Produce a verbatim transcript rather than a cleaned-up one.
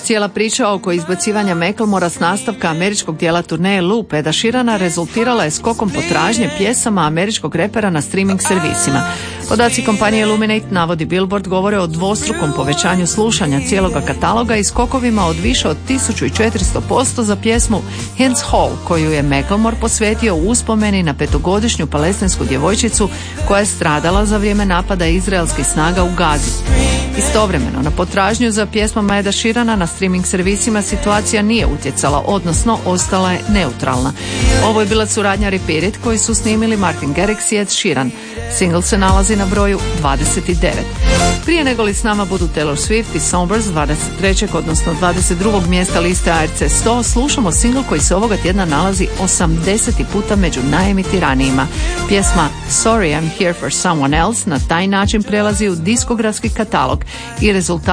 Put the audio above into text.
Cijela priča oko izbacivanja Macklemora s nastavka američkog dijela turneje Loop Eda Sheerana rezultirala je skokom potražnje pjesama američkog repera na streaming servisima. Podaci kompanije Illuminate, navodi Billboard, govore o dvostrukom povećanju slušanja cijeloga kataloga i skokovima od više od tisuću četiristo posto za pjesmu Hence Hall, koju je Macklemore posvetio u uspomeni na petogodišnju palestinsku djevojčicu koja je stradala za vrijeme napada izraelskih snaga u Gazi. Istovremeno, na potražnju za pjesmama Eda Sheerana na streaming servisima situacija nije utjecala, odnosno ostala je neutralna. Ovo je bila suradnja Repeat It koju su snimili Martin Garrix i Ed Sheeran. Single se nalazi na broju dvadeset devet. Prije nego li s nama budu Taylor Swift i Songbirds dvadeset trećeg odnosno dvadeset drugog mjesta liste A R C sto, slušamo single koji se ovoga tjedna nalazi osamdeset puta među najemitiranijima. Pjesma Sorry I'm Here for Someone Else na taj način prelazi u diskografski katalog i rezultat